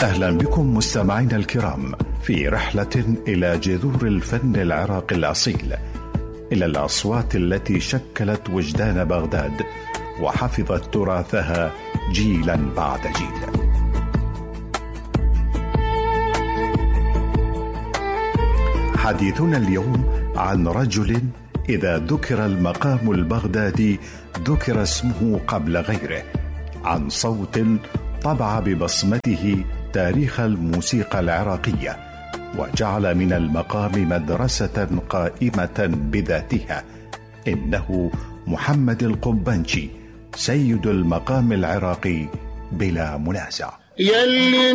أهلا بكم مستمعينا الكرام في رحلة إلى جذور الفن العراقي الأصيل، إلى الأصوات التي شكلت وجدان بغداد وحفظت تراثها جيلا بعد جيل. حديثنا اليوم عن رجل إذا ذكر المقام البغدادي ذكر اسمه قبل غيره، عن صوت طبع ببصمته تاريخ الموسيقى العراقية وجعل من المقام مدرسة قائمة بذاتها. إنه محمد القبنشي، سيد المقام العراقي بلا منازع.